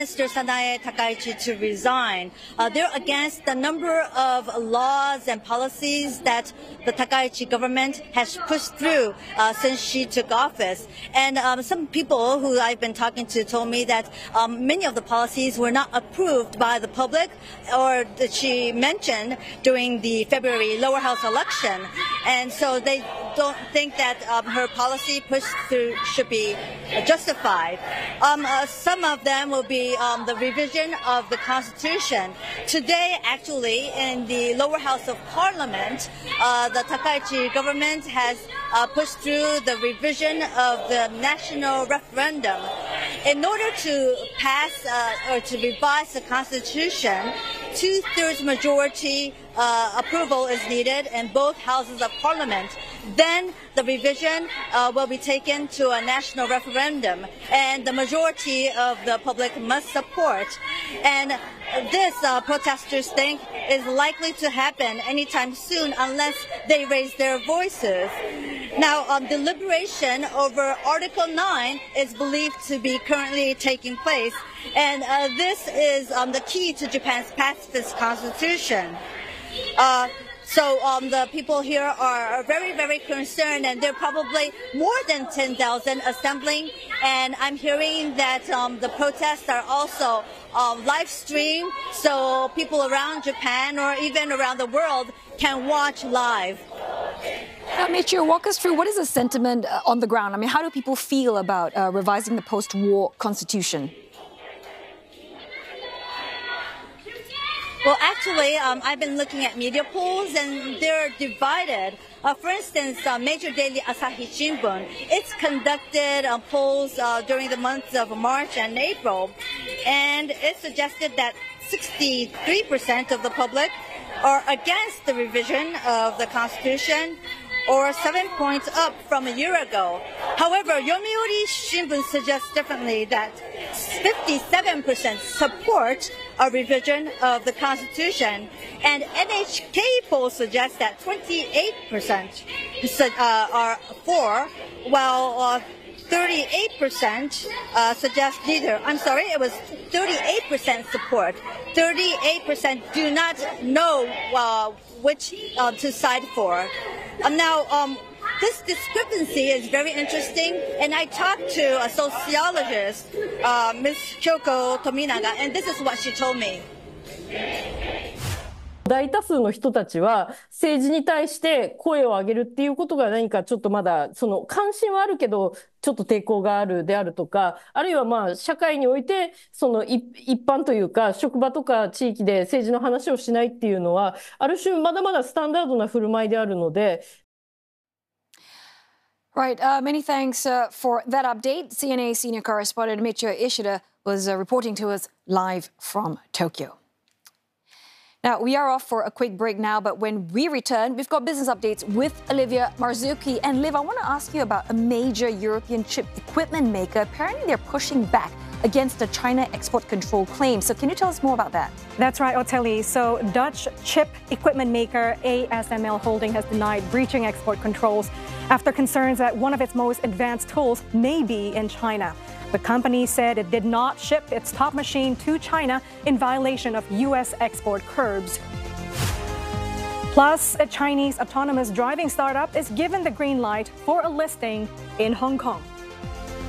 Mr. Sanae Takaichi to resign. They're against the number of laws and policies that the Takaichi government has pushed through since she took office. And some people who I've been talking to told me that many of the policies were not approved by the public or that she mentioned during the February lower house election. And so they don't think that her policy pushed through should be justified. Some of them will be the revision of the Constitution. Today, actually, in the lower house of Parliament, the Takaichi government has pushed through the revision of the national referendum. In order to pass or to revise the Constitution, 2/3 majority approval is needed in both houses of Parliament. Then the revision will be taken to a national referendum, and the majority of the public must support. And this, protesters think, is likely to happen anytime soon unless they raise their voices. Now, deliberation over Article 9 is believed to be currently taking place, and this is the key to Japan's pacifist constitution. So the people here are very, very concerned, and there are probably more than 10,000 assembling. And I'm hearing that the protests are also live streamed, so people around Japan or even around the world can watch live. Michio, walk us through what is the sentiment on the ground? I mean, how do people feel about revising the post-war constitution? Well, actually, I've been looking at media polls, and they're divided. For instance, major daily Asahi Shimbun, it's conducted polls during the months of March and April, and it suggested that 63% of the public are against the revision of the Constitution, or 7 points up from a year ago. However, Yomiuri Shimbun suggests differently that 57% support a revision of the Constitution, and NHK poll suggests that 28% are for, while 38% suggest neither. I'm sorry, it was 38% support. 38% do not know which to side for. Now, this discrepancy is very interesting, and I talked to a sociologist, Ms. Kyoko Tominaga, and this is what she told me. 大多数の人たちは政治に対して声を上げるっていうことが何かちょっとまだその関心はあるけどちょっと抵抗があるであるとか、あるいはまあ社会においてその一般というか職場とか地域で政治の話をしないっていうのはある種まだまだスタンダードな振る舞いであるので。 Right, many thanks for that update. CNA senior correspondent Michio Ishida was reporting to us live from Tokyo. Now, we are off for a quick break now, but when we return, we've got business updates with Olivia Marzuki. And Liv, I want to ask you about a major European chip equipment maker. Apparently, they're pushing back against the China export control claims. So can you tell us more about that? That's right, Oteli. So Dutch chip equipment maker ASML Holding has denied breaching export controls after concerns that one of its most advanced tools may be in China. The company said it did not ship its top machine to China in violation of U.S. export curbs. Plus, a Chinese autonomous driving startup is given the green light for a listing in Hong Kong.